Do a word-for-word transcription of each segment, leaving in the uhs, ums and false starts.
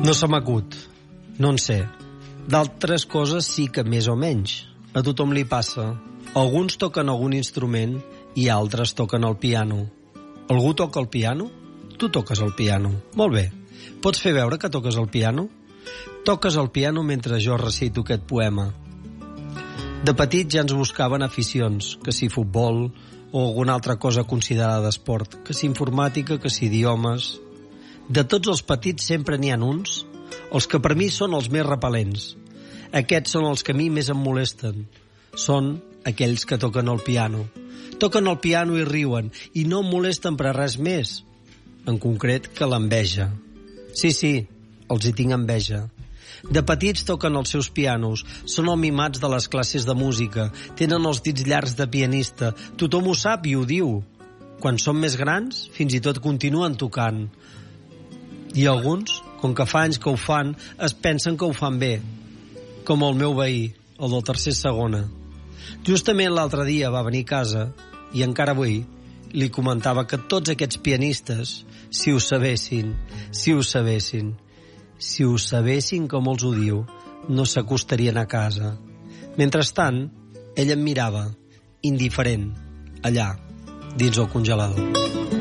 No se m'acut. No en sé. D'altres coses sí que més o menys. A tothom li passa. Alguns toquen algun instrument i altres toquen el piano. Algú toca el piano? Tu toques el piano. Molt bé. Pots fer veure que toques el piano? Toques el piano mentre jo recito aquest poema. De petit ja ens buscaven aficions, que si futbol o alguna altra cosa considerada esport, que si informàtica, que si idiomes. De tots els petits sempre n'hi ha uns, els que per mi són els més repel·lents. Aquests són els que a mi més em molesten. Són aquells que toquen el piano. Toquen el piano i riuen, i no em molesten per a res més. En concret, que l'enveja. Sí, sí, els hi tinc enveja. De petits toquen els seus pianos, són els mimats de les classes de música, tenen els dits llargs de pianista, tothom ho sap i ho diu. Quan són més grans, fins i tot continuen tocant. I alguns, com que fa anys que ho fan, es pensen que ho fan bé, com el meu veí, el del tercer segona. Justament l'altre dia va venir a casa i encara avui li comentava que tots aquests pianistes, si ho sabessin, si ho sabessin, si ho sabessin com els ho diu, no s'acostarien a casa. Mentrestant, ell em mirava, indiferent, allà, dins el congelador.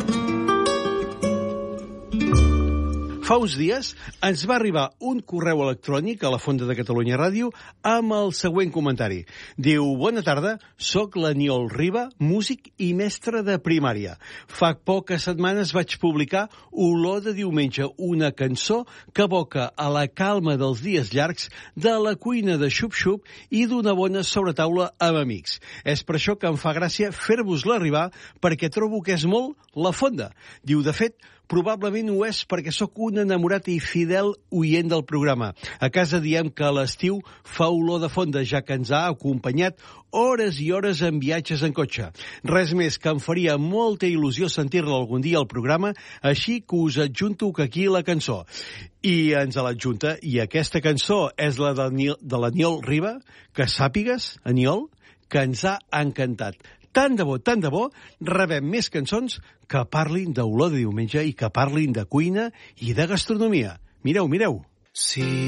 Fa uns dies ens va arribar un correu electrònic a la Fonda de Catalunya Ràdio amb el següent comentari. Diu: bona tarda, soc l'Aniol Riba, músic i mestre de primària. Fa poques setmanes vaig publicar Olor de diumenge, una cançó que evoca a la calma dels dies llargs, de la cuina de xup-xup i d'una bona sobretaula amb amics. És per això que em fa gràcia fer-vos-la arribar, perquè trobo que és molt la Fonda. Diu, de fet, probablement ho és perquè sóc un enamorat i fidel oient del programa. A casa diem que a l'estiu fa olor de Fonda, ja que ens ha acompanyat hores i hores en viatges en cotxe. Res més, que em faria molta il·lusió sentir-la algun dia al programa, així que us adjunto que aquí la cançó. I ens l'adjunta, i aquesta cançó és la de l'Aniol Riba, que sàpigues, Aniol, que ens ha encantat. Tant de bo, tant de bo, rebem més cançons que parlin d'olor de diumenge i que parlin de cuina i de gastronomia. Mireu, mireu. Sí.